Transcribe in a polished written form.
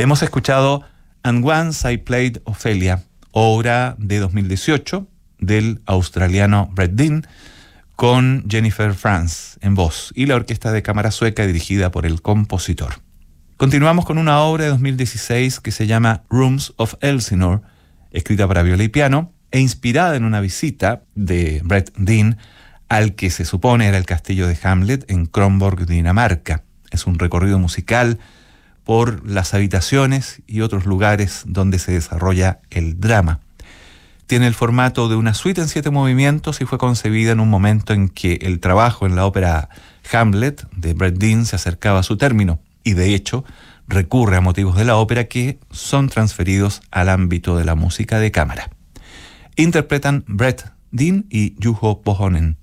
Hemos escuchado And Once I Played Ophelia, obra de 2018 del australiano Brett Dean, con Jennifer Frantz en voz y la orquesta de cámara sueca dirigida por el compositor. Continuamos con una obra de 2016 que se llama Rooms of Elsinore, escrita para viola y piano e inspirada en una visita de Brett Dean al que se supone era el castillo de Hamlet en Kronborg, Dinamarca. Es un recorrido musical por las habitaciones y otros lugares donde se desarrolla el drama. Tiene el formato de una suite en 7 movimientos y fue concebida en un momento en que el trabajo en la ópera Hamlet de Brett Dean se acercaba a su término y de hecho recurre a motivos de la ópera que son transferidos al ámbito de la música de cámara. Interpretan Brett Dean y Juho Pohjonen.